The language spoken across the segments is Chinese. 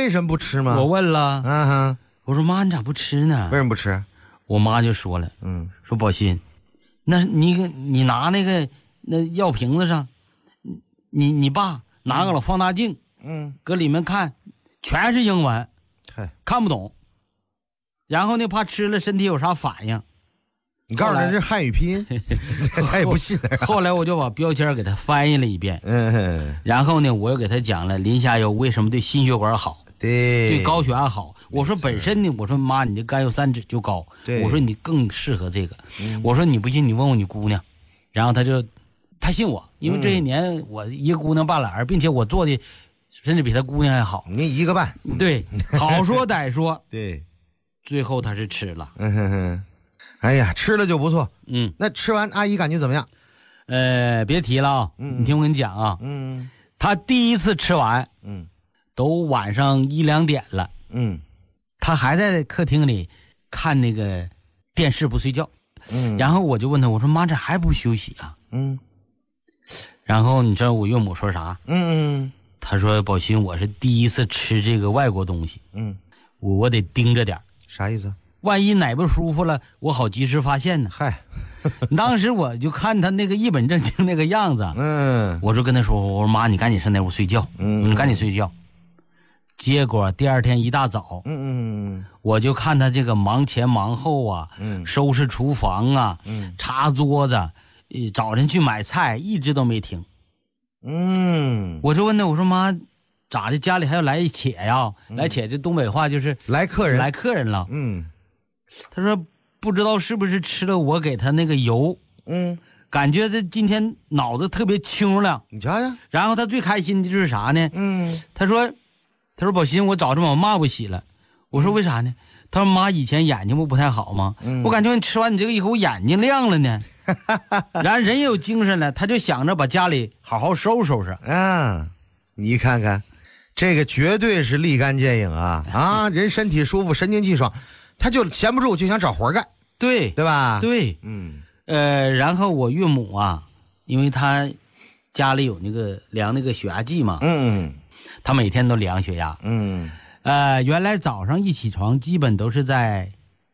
为什么不吃吗？ 我问了， 哈， 我说妈，你咋不吃呢？ 为什么不吃？ 我妈就说了，说宝鑫，那你拿那药瓶子上，你爸拿个老放大镜，搁里面看，全是英文，看不懂。然后呢，怕吃了身体有啥反应。 你告诉他是汉语拼音，他也不信。 后来我就把标签给他翻译了一遍，然后呢，我又给他讲了磷虾油为什么对心血管好，对高血压好。我说本身呢，我说妈，你的甘油三酯就高，我说你更适合这个。我说你不信，你问问你姑娘。然后他信我，因为这些年我一个姑娘半拉，并且我做的甚至比他姑娘还好。 你一个半， 对，好说歹说， 对， 最后他是吃了。 哎呀，吃了就不错。那吃完阿姨感觉怎么样？ 别提了啊，你听我跟你讲啊，他第一次吃完，都晚上1、2点了，他还在客厅里看那个电视不睡觉，然后我就问他，我说妈，这还不休息啊？然后你知道我岳母说啥？他说宝鑫，我是第一次吃这个外国东西，我得盯着点。 啥意思？ 万一哪不舒服了，我好及时发现呢。当时我就看他那个一本正经那个样子，我就跟他说，我说妈，你赶紧上那屋睡觉，你赶紧睡觉。结果第二天一大早，我就看他这个忙前忙后啊，收拾厨房啊，擦桌子，早晨去买菜，一直都没停。我就问他，我说妈，咋的？家里还要来且呀？来且这东北话就是来客人了。他说不知道是不是吃了我给他那个油，感觉他今天脑子特别清亮。 你瞧瞧。 然后他最开心的就是啥呢？他说宝鑫，我早上把我抹不洗了。我说为啥呢？他说妈，以前眼睛不太好吗？我感觉你吃完你这个以后眼睛亮了呢。然后人也有精神了，他就想着把家里好好收拾收拾。 你看看，这个绝对是立竿见影啊！人身体舒服，神清气爽，他就闲不住，就想找活干，对吧？ 对，然后我岳母啊，因为他家里有那个量那个血压计嘛，他每天都量血压，原来早上一起床基本都是在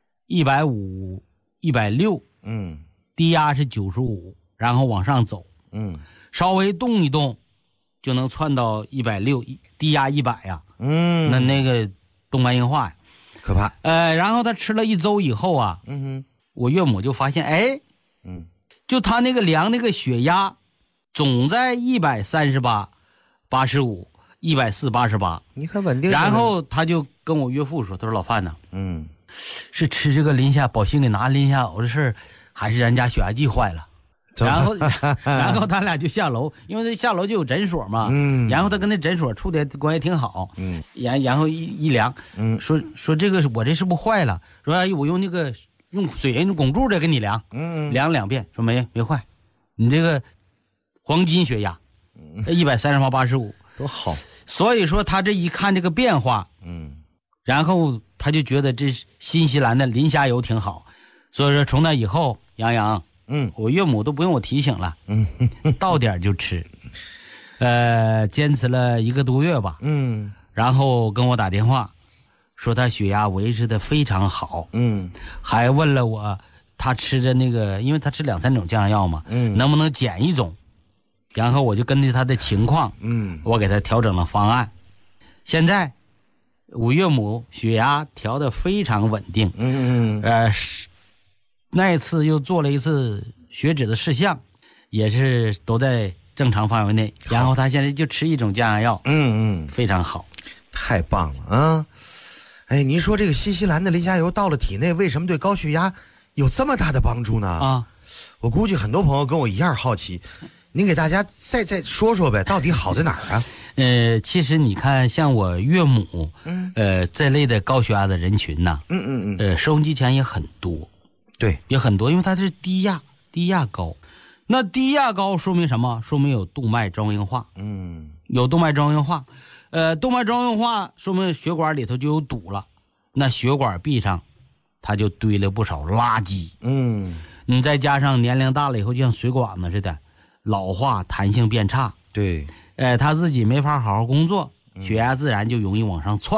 150、160，低压是95，然后往上走，稍微动一动就能窜到160，低压100呀，那个动脉硬化呀， 可怕。 然后他吃了1周以后啊，我岳母就发现，就他那个量那个血压总在138、85、140、88， 你很稳定。 然后他就跟我岳父说，他说老范呢，是吃这个磷虾宝鑫给拿磷虾油的事儿，还是咱家血压计坏了？然后他俩就下楼，因为他下楼就有诊所嘛，然后他跟那诊所处的关系挺好，然后一量，说这个我这是不是坏了？说我用那个用水汞柱的给你量，量2遍，说没坏，你这个黄金血压，138、85 多好。 所以说他这一看这个变化，然后他就觉得这新西兰的磷虾油挺好，所以说从那以后，杨，我岳母都不用我提醒了，到点就吃，坚持了1个多月吧，然后跟我打电话说他血压维持的非常好，还问了我他吃着那个，因为他吃2、3种降压药嘛，能不能减1种，然后我就根据他的情况，我给他调整了方案，现在我岳母血压调得非常稳定，那一次又做了一次血脂的试项，也是都在正常范围内，然后他现在就吃1种降压药，非常好， 太棒了啊！您说这个新西兰的磷虾油到了体内，为什么对高血压有这么大的帮助呢？我估计很多朋友跟我一样好奇，您给大家再说说呗，到底好在哪儿啊？ 其实你看，像我岳母，这类的高血压的人群呐，收音机前也很多。 对， 也很多，因为它是低压高，那低压高说明什么？说明有动脉粥硬化，有动脉粥硬化，动脉粥硬化说明血管里头就有堵了，那血管壁上它就堆了不少垃圾，你再加上年龄大了以后，就像水管子似的，老化，弹性变差， 对， 他自己没法好好工作，血压自然就容易往上窜。